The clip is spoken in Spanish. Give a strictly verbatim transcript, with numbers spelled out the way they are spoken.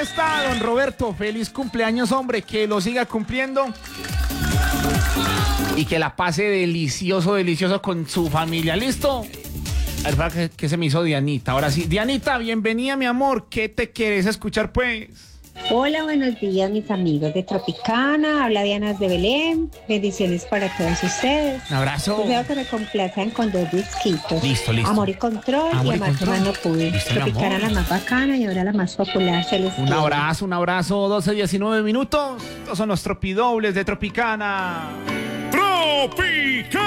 está don Roberto. Feliz cumpleaños, hombre. Que lo siga cumpliendo. Y que la pase delicioso, delicioso con su familia. ¿Listo? A ver, ¿qué, qué se me hizo Dianita? Ahora sí. Dianita, bienvenida, mi amor. ¿Qué te quieres escuchar, pues? Hola, buenos días, mis amigos de Tropicana. Habla Diana de Belén. Bendiciones para todos ustedes. Un abrazo. Deseo que me complazcan con dos disquitos. Listo, listo. Amor y Control Amor y y Amar Control. Más No Pude. Listo, Tropicana, la más bacana, y ahora la más popular. Se les Un quiere. abrazo, un abrazo. doce, diecinueve minutos. Estos son los tropidobles de Tropicana. Tropicana.